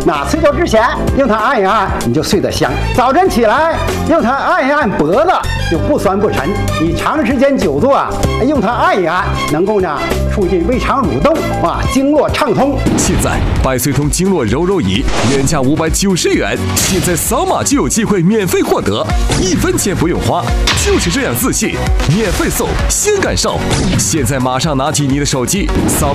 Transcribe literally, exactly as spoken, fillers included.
那睡觉之前用它按一按，你就睡得香；早晨起来用它按一按脖子，就不酸不沉。你长时间久坐啊，用它按一按，能够呢促进胃肠蠕动啊，经络畅通。 现在百岁通经络柔柔仪原价五百九十元，现在扫码就有机会免费获得，一分钱不用花，就是这样自信，免费送，先感受。现在马上拿起你的手机扫。